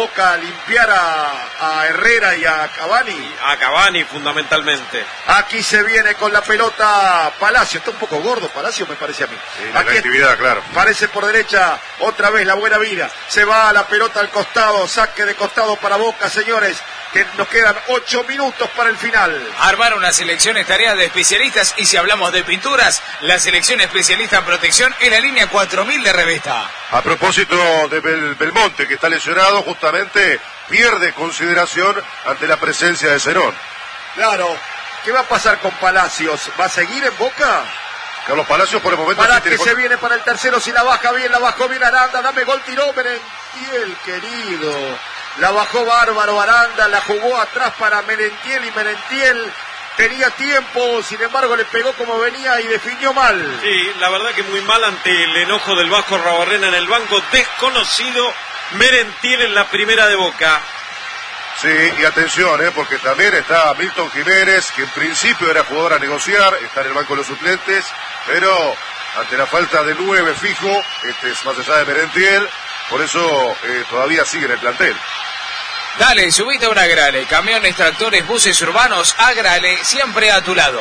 Boca limpiar a Herrera y a Cavani. A Cavani fundamentalmente. Aquí se viene con la pelota Palacio. Está un poco gordo Palacio, me parece a mí. Sí, la actividad, claro. Parece por derecha otra vez la buena vida. Se va la pelota al costado, saque de costado para Boca, señores. Que nos quedan 8 minutos para el final. Armar una selección es tarea de especialistas y si hablamos de pinturas, la selección especialista en protección es la línea 4000 de Revesta. A propósito de Belmonte, que está lesionado, justamente pierde consideración ante la presencia de Cerón. Claro, ¿qué va a pasar con Palacios? ¿Va a seguir en Boca? Carlos Palacios por el momento... Para que se viene para el tercero, si la baja bien, la bajó bien Aranda, dame gol, tiró Merentiel, querido. La bajó bárbaro Aranda, la jugó atrás para Merentiel y Merentiel tenía tiempo, sin embargo le pegó como venía y definió mal. Sí, la verdad que muy mal ante el enojo del Vasco Rabarrena en el banco. Desconocido Merentiel en la primera de Boca. Sí, y atención, porque también está Milton Jiménez, que en principio era jugador a negociar, está en el banco de los suplentes, pero ante la falta de 9 fijo, es más allá de Merentiel, por eso todavía sigue en el plantel. Dale, subite a un Agrale, camiones, tractores, buses urbanos, Agrale, siempre a tu lado.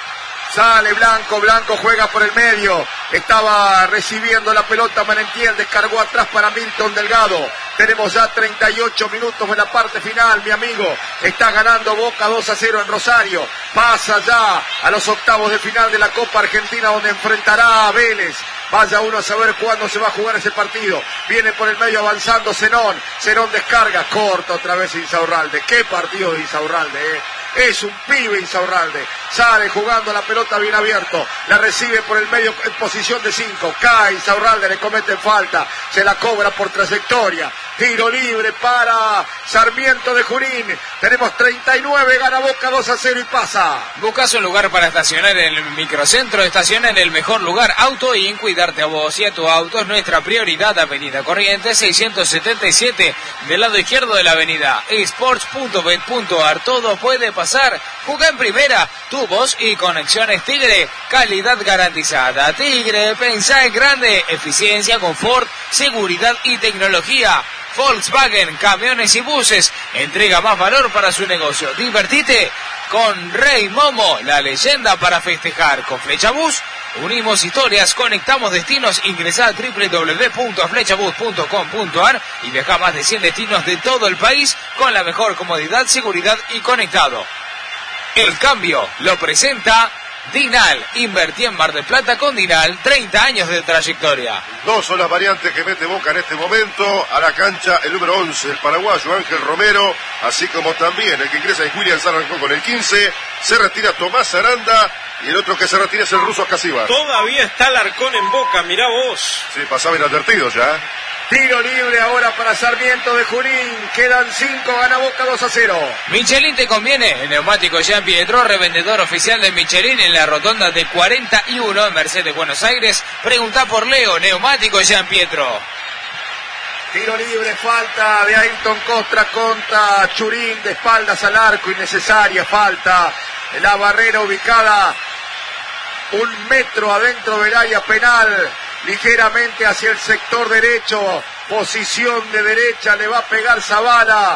Sale Blanco juega por el medio, estaba recibiendo la pelota Merentiel, descargó atrás para Milton Delgado. Tenemos ya 38 minutos en la parte final, mi amigo. Está ganando Boca 2-0 en Rosario. Pasa ya a los octavos de final de la Copa Argentina, donde enfrentará a Vélez. Vaya uno a saber cuándo se va a jugar ese partido. Viene por el medio avanzando Zenón. Zenón descarga, corta otra vez Insaurralde. Qué partido de Insaurralde, Es un pibe Insaurralde. Sale jugando la pelota bien abierto. La recibe por el medio en posición de 5. Cae Insaurralde, le cometen falta. Se la cobra por trayectoria. Tiro libre para Sarmiento de Junín. Tenemos 39, gana Boca 2-0 y pasa. ¿Buscas un lugar para estacionar en el microcentro? Estaciona en el mejor lugar. Auto Inc. Cuidarte a vos y a tu auto es nuestra prioridad. Avenida Corrientes 677, del lado izquierdo de la avenida. Sports.bet.ar. Todo puede pasar. Juega en primera. Tu voz y conexiones Tigre. Calidad garantizada. Tigre, pensá en grande. Eficiencia, confort, seguridad y tecnología. Volkswagen, camiones y buses, entrega más valor para su negocio. Divertite con Rey Momo, la leyenda para festejar. Con Flecha Bus, unimos historias, conectamos destinos. Ingresá a www.flechabus.com.ar y viaja a más de 100 destinos de todo el país con la mejor comodidad, seguridad y conectado. El cambio lo presenta Dinal. Invertí en Mar del Plata con Dinal, 30 años de trayectoria. 2 son las variantes que mete Boca en este momento. A la cancha el número 11, el paraguayo Ángel Romero, así como también el que ingresa es William Sarrancó con el 15. Se retira Tomás Aranda y el otro que se retira es el ruso Acasíbar. Todavía está Alarcón en Boca, mirá vos. Sí, pasaba inadvertido ya. Tiro libre ahora para Sarmiento de Junín. Quedan 5, gana Boca 2-0. Michelin te conviene. El neumático Jean Pietro, revendedor oficial de Michelin en la rotonda de 41 en Mercedes, Buenos Aires. Pregunta por Leo, neumático Jean Pietro. Tiro libre, falta de Ayrton Costra contra Churín, de espaldas al arco, innecesaria falta. La barrera ubicada 1 metro adentro del área penal. Ligeramente hacia el sector derecho, posición de derecha, le va a pegar Zavala.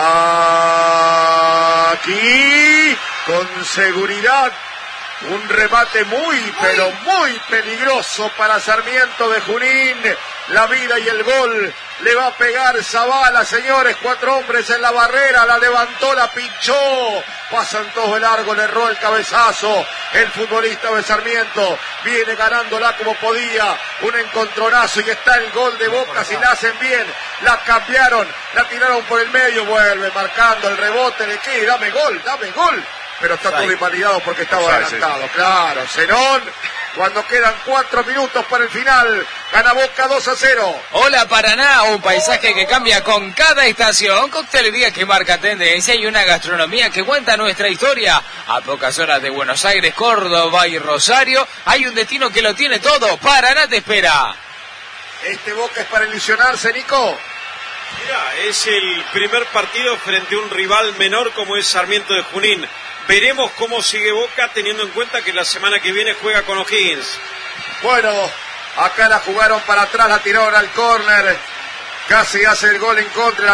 Aquí, con seguridad, un remate muy, pero muy peligroso para Sarmiento de Junín. La vida y el gol le va a pegar Zavala, señores. 4 hombres en la barrera, la levantó, la pinchó. Pasan todos de largo, le erró el cabezazo. El futbolista de Sarmiento viene ganándola como podía. Un encontronazo y está el gol de Boca. Si la hacen bien, la cambiaron, la tiraron por el medio. Vuelve marcando el rebote. ¿De qué? Dame gol, dame gol. Pero está todo invalidado porque estaba adelantado. Claro, Zenón. Cuando quedan 4 minutos para el final, gana Boca 2-0. Hola Paraná, un paisaje que cambia con cada estación, coctelería que marca tendencia y una gastronomía que cuenta nuestra historia. A pocas horas de Buenos Aires, Córdoba y Rosario, hay un destino que lo tiene todo. Paraná te espera. Este Boca es para ilusionarse, Nico. Mira, es el primer partido frente a un rival menor como es Sarmiento de Junín. Veremos cómo sigue Boca, teniendo en cuenta que la semana que viene juega con O'Higgins. Bueno, acá la jugaron para atrás, la tiraron al córner. Casi hace el gol en contra.